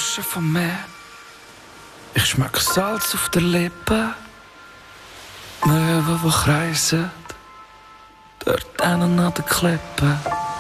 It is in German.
Rauschen vom Meer. Ich schmeck Salz auf der Lippe. Möwen, die kreisen, dort hinten an der Klippe.